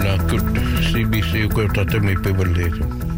Ulakut CBC ko tatami pebaleto.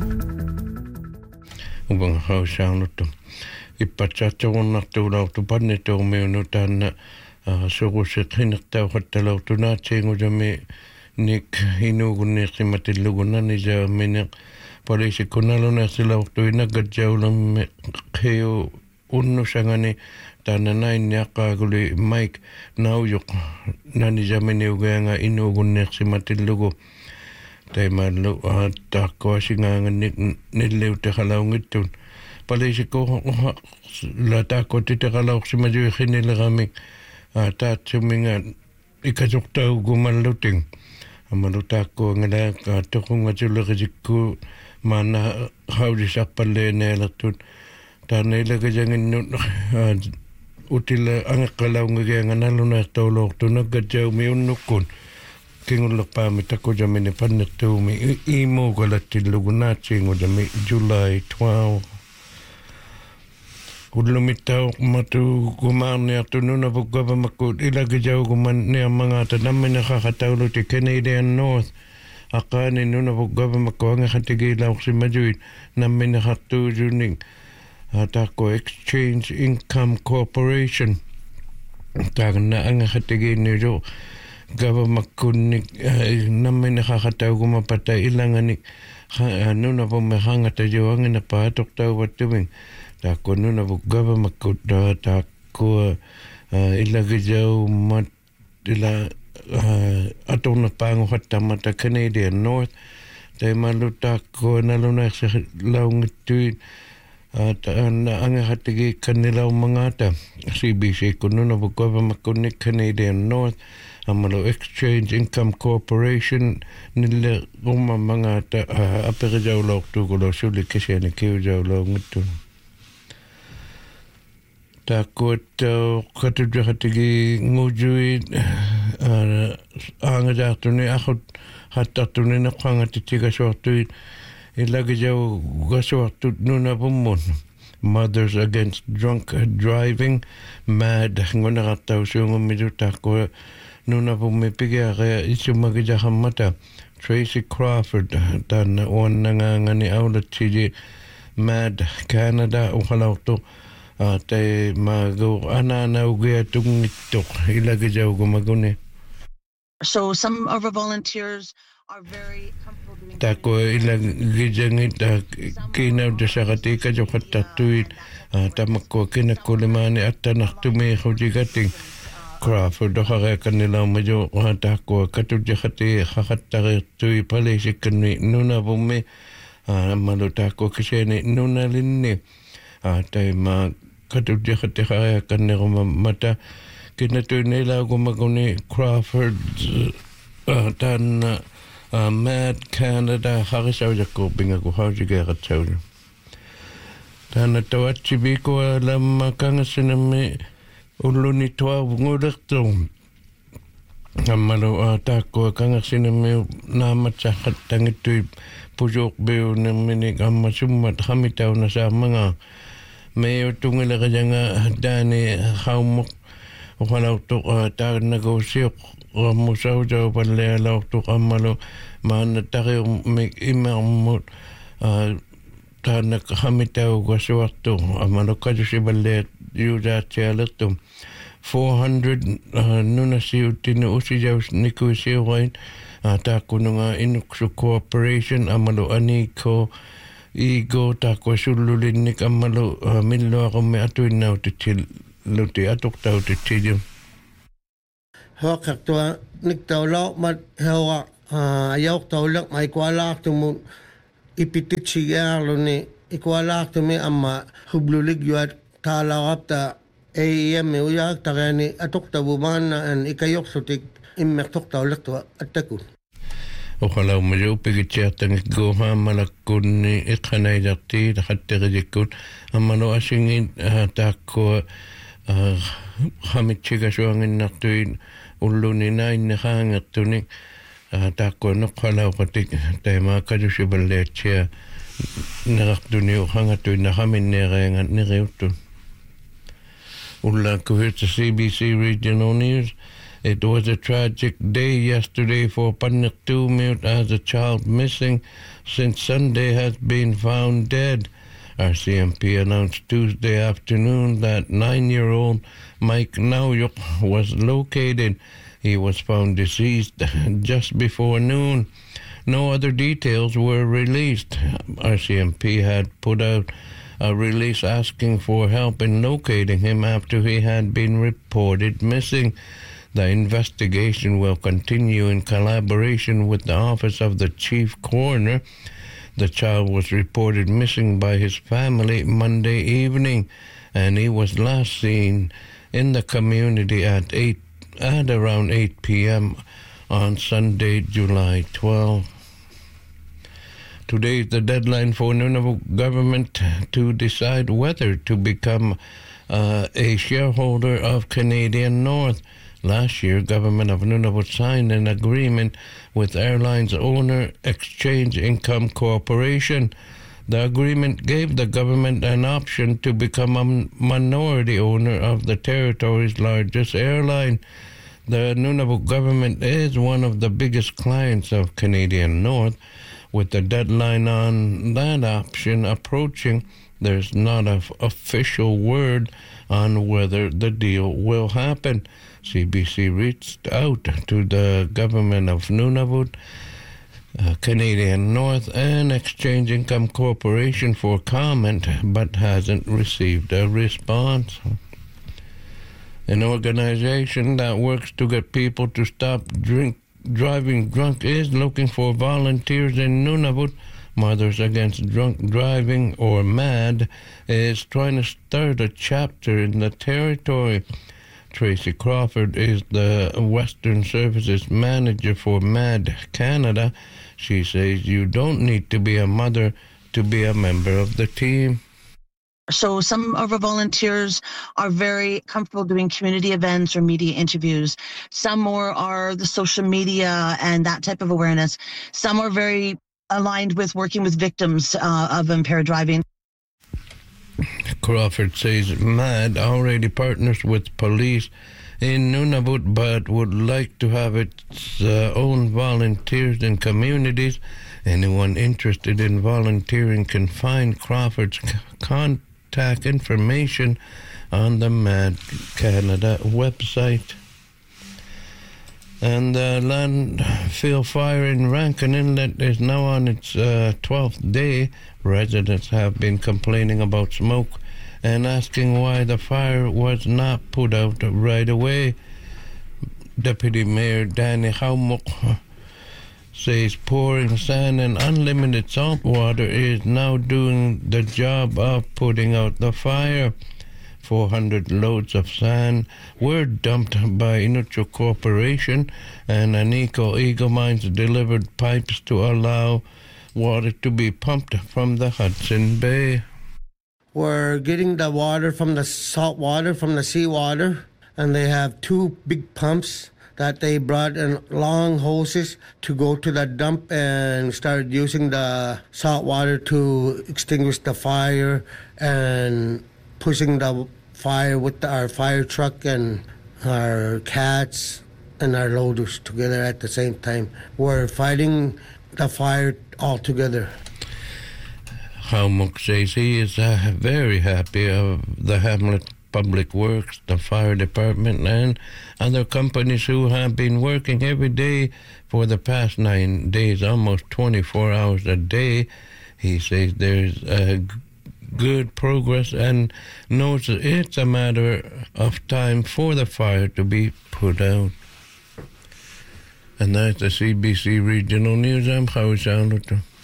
Ubang hausangluto. Ipatsatsawon natulautu panneto meunu tanna suruset hinnertau hattalautu naatsingu jami nik hinugun niqimatillugunan ija mineq poliisikunaluna silautu inagadjaulam qeu unnusangani tananain yaqaaguli Mike nauyuq nani jamini ugeanga inugun niqimatillugu taimallu taakkoasingaangan nilleuteqalaungittun poliisiko la taakkotiteqalauqsimajui taatsuminga ikasuqtaugumalluting amalu taakkoangala toqungatulerisikku maana haulisarpalleenealertut taanailagijanginnut utila angeqqalaungigianganallunaertooloortunaggatjaumi unnukkun kingullerpaami takujamini pannertuumi imuugalattillugunaatsiingujami July 12 Ullumittau matu kumaarniartununa pukkavamakkuut ilagijauguman niammangata nammina qaqatauluti Canadian North aqaani nuna pukkavamakku angeqatigiilauqsimajuit nammina qartuusunik taakko Exchange Income Corporation taagna angeqatigiinnilu gavamakkunnik nammina qaqataugumapata ilanganik nuna pumme qangatajuangina paatoqtauvattuming taakko nuna pukkavamakku taakko ilagijau mat ila atuna paanguhattamata Canadian North taimalu taakko nalunaersi laungittuit angeqatigi kannilaumangata CBC kununa pukkavamakkunnik Canadian North amalu Exchange Income Corporation nille rummamangata aperijauloortuugulo sulikisiani kiujauloongittun taakkuat qatujaqatigi ngujuit aangajaartuni aqut hattartuni neqqangatitsigasuartuit ilagijau gasuartut nunapummun Mothers Against Drunk Driving MAD ngunaqartausuungummilu taakku nunapummi pigiaqia isumagijahammata Tracy Crawford taanna uannangaangani aulatsiji MAD Canada uqalaortu tai magu ananaugia tungittuq ilagijaukumaguni. So some of our volunteers are very comfortable. Taako ilagijangit kinautasaqatika joqattartuit tamakko kinakkulimaani attanartumi xujigating Crawford oqareaqannilaumaju taakko katujaqati qaqattarirtui palisikkanni nunapummi amalu taakko kiseni nunalinni taima katujaqatiqareaqanneruma mata kinatuinilaukumaguni Crawford taanna MAD Canada harisaujakkuupingaku hausigeeqatsauju taanna tawatsibikua lamma kangassinammi ulluni tuavungulertum ammalu taakkua kangassinammi naamatsaqattangittuip pusuuqbiunerminik amma summat hamitauna saamanga meo tungileqajanga daani qaummoq uqalaurtuq taannaguusiuq rammusaujau pallealaurtuq ammalu maanna tariumik imermut taannak hamitauggasuartuq ammalu kajusiballeet yuudaatsialertum 400 nunasiuttinu usijaus nikuisiuqain taakkununga Inuksu Corporation amalu Aniko Igo taakko sullulinnik amalu milluaqummi atuinnautitsiluti atuqtautitsilu hoqaqtua niktaulau mat hewa ayauqtaulaq maikualaaqtumun ipititsigiarluni ikualaaqtumi amma hublulik yuat taalaqapta AEM uyaaqtaqani atuqtavumaanna an ikayuqsutik immertuqtaulaqtua attakun Oqalau majupigitsiartangik gohamalakkunni iqqanailarti taqatterijikkut ammanu asingin taakko hamitsigasuanginnartuin ullunina inneqaangertuni taakko noqqalauqatik taima kajusiballeatsia nerartuni uqangatuinna haminneereangat neriuttun ullaakkuhirta CBC Regional News It was a tragic day yesterday for Panaktumiut as a child missing since Sunday has been found dead. RCMP announced Tuesday afternoon that 9-year-old Mike Nauyuk was located. He was found deceased just before noon. No other details were released. RCMP had put out a release asking for help in locating him after he had been reported missing. The investigation will continue in collaboration with the Office of the Chief Coroner. The child was reported missing by his family Monday evening, and he was last seen in the community at around 8 p.m. on Sunday, July 12. Today is the deadline for Nunavut government to decide whether to become a shareholder of Canadian North. Last year, government of Nunavut signed an agreement with airlines owner Exchange Income Corporation. The agreement gave the government an option to become a minority owner of the territory's largest airline. The Nunavut government is one of the biggest clients of Canadian North. With the deadline on that option approaching, there's not an official word on whether the deal will happen. CBC reached out to the government of Nunavut, Canadian North, and Exchange Income Corporation for comment, but hasn't received a response. An organization that works to get people to stop driving drunk is looking for volunteers in Nunavut. Mothers Against Drunk Driving, or MAD, is trying to start a chapter in the territory. Tracy Crawford is the Western Services Manager for MAD Canada. She says you don't need to be a mother to be a member of the team. So some of our volunteers are very comfortable doing community events or media interviews. Some more are the social media and that type of awareness. Some are very aligned with working with victims of impaired driving. Crawford says MAD already partners with police in Nunavut but would like to have its own volunteers in communities. Anyone interested in volunteering can find Crawford's contact information on the MAD Canada website. And the landfill fire in Rankin Inlet is now on its 12th day. Residents have been complaining about smoke and asking why the fire was not put out right away. Deputy Mayor Danny Haumuk says pouring sand and unlimited salt water is now doing the job of putting out the fire. 400 loads of sand were dumped by Inucho Corporation, and Anico Eagle Mines delivered pipes to allow water to be pumped from the Hudson Bay. We're getting the water from the salt water, from the seawater, and they have two big pumps that they brought in long hoses to go to the dump and started using the salt water to extinguish the fire and pushing the fire with our fire truck and our cats and our loaders together at the same time. We're fighting the fire all together. Haumuk says he is very happy of the Hamlet Public Works, the fire department, and other companies who have been working every day for the past 9 days, almost 24 hours a day. He says there's good progress and knows that it's a matter of time for the fire to be put out. And that's the CBC Regional News. I'm Howie Saluto.